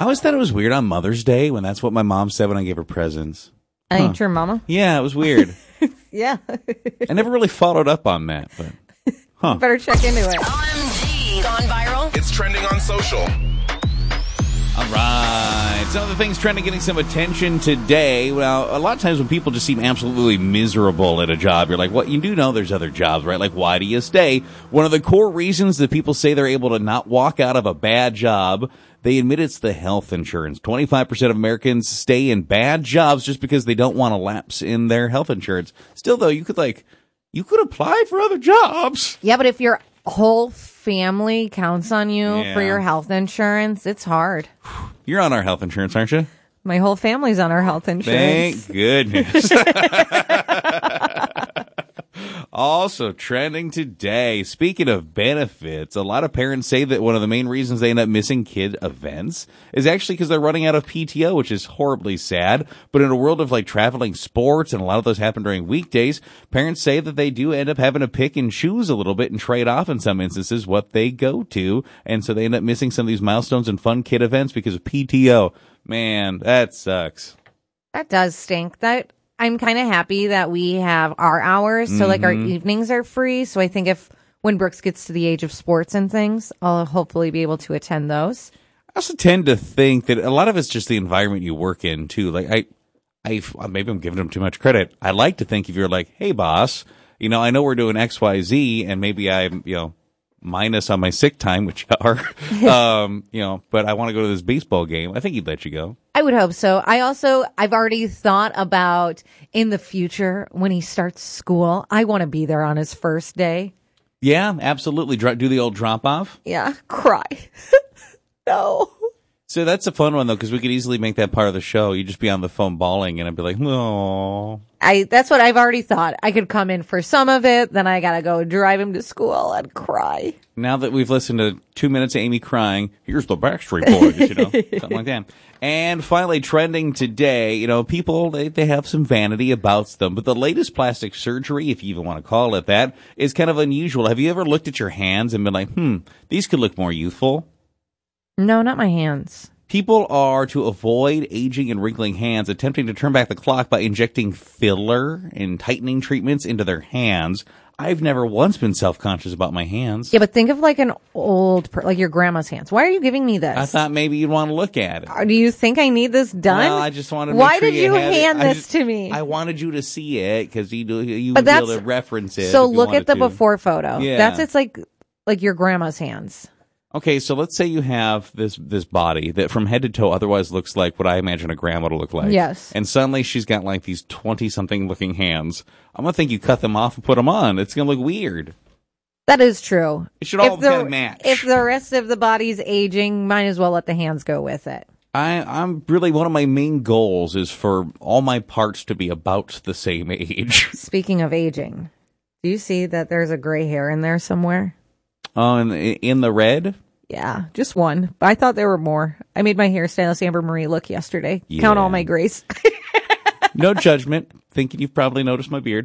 I always thought it was weird on Mother's Day when that's what my mom said when I gave her presents. I ain't your mama? Yeah, it was weird. Yeah. I never really followed up on that, but You better check into it. OMG. Gone viral. It's trending on social. all right. Some of the things trending getting some attention today. Well, a lot of times when people just seem absolutely miserable at a job, you're like, well, you do know there's other jobs, right? Like, why do you stay? One of the core reasons that people say they're able to not walk out of a bad job, they admit it's the health insurance. 25% of Americans stay in bad jobs just because they don't want to lapse in their health insurance. Still, though, you could apply for other jobs. Yeah, but if your whole family counts on you Yeah. for your health insurance, it's hard. You're on our health insurance, aren't you? My whole family's on our health insurance. Thank goodness. Also trending today, speaking of benefits, a lot of parents say that one of the main reasons they end up missing kid events is actually because they're running out of PTO, which is horribly sad. But in a world of like traveling sports, and a lot of those happen during weekdays, parents say that they do end up having to pick and choose a little bit and trade off in some instances what they go to. And so they end up missing some of these milestones and fun kid events because of PTO. Man, that sucks. That does stink. I'm kind of happy that we have our hours, so like our evenings are free. So I think when Brooks gets to the age of sports and things, I'll hopefully be able to attend those. I also tend to think that a lot of it's just the environment you work in too. Like maybe I'm giving them too much credit. I like to think if you're like, hey boss, I know we're doing X, Y, Z, and maybe I'm, minus on my sick time, which you are, but I want to go to this baseball game. I think he'd let you go. I would hope so. I've already thought about in the future when he starts school, I want to be there on his first day. Yeah, absolutely. Do the old drop off. Yeah, cry. No. So that's a fun one though, because we could easily make that part of the show. You'd just be on the phone bawling, and I'd be like, no. That's what I've already thought. I could come in for some of it, then I gotta go drive him to school and cry. Now that we've listened to 2 minutes of Amy crying, here's the Backstreet Boys, something like that. And finally, trending today, people, they have some vanity about them, but the latest plastic surgery, if you even want to call it that, is kind of unusual. Have you ever looked at your hands and been like, these could look more youthful? No, not my hands. People are, to avoid aging and wrinkling hands, attempting to turn back the clock by injecting filler and tightening treatments into their hands. I've never once been self-conscious about my hands. Yeah, but think of like an old, like your grandma's hands. Why are you giving me this? I thought maybe you'd want to look at it. Do you think I need this done? Well, I just wanted to Why make sure did you had hand this to me? I wanted you to see it because you would be But able to reference it. So if you look wanted at the to. before photo. Yeah. It's like your grandma's hands. Okay, so let's say you have this body that from head to toe otherwise looks like what I imagine a grandma to look like. Yes. And suddenly she's got like these 20-something looking hands. I'm going to think you cut them off and put them on. It's going to look weird. That is true. It should all kind of match. If the rest of the body's aging, might as well let the hands go with it. I'm really, one of my main goals is for all my parts to be about the same age. Speaking of aging, do you see that there's a gray hair in there somewhere? Oh, and in the red? Yeah, just one. But I thought there were more. I made my hairstylist Amber Marie look yesterday. Yeah. Count all my grays. No judgment. Thinking you've probably noticed my beard.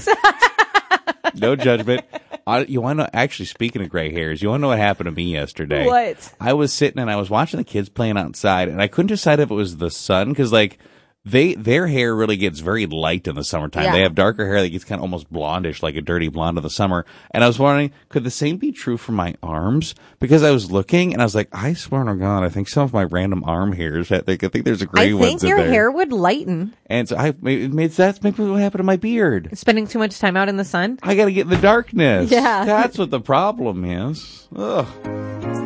No judgment. You want to know, actually, speaking of gray hairs, you want to know what happened to me yesterday? What? I was sitting and I was watching the kids playing outside, and I couldn't decide if it was the sun, because like their hair really gets very light in the summertime. Yeah. They have darker hair that gets kind of almost blondish, like a dirty blonde in the summer. And I was wondering, could the same be true for my arms? Because I was looking and I was like, I swear to God, I think some of my random arm hairs, I think there's a gray I ones think in your there. hair would lighten. And so that's maybe what happened to my beard. Spending too much time out in the sun? I got to get in the darkness. Yeah. That's what the problem is. Ugh.